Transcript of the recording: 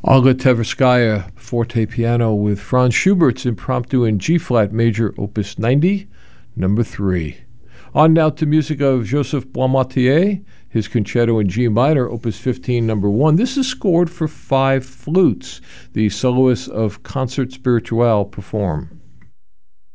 Olga Tverskaya, forte piano with Franz Schubert's Impromptu in G-flat major, opus 90, number 3. On now to music of Joseph Boismatier, his concerto in G minor, opus 15, number 1. This is scored for 5 flutes. The soloists of Concert Spirituel perform.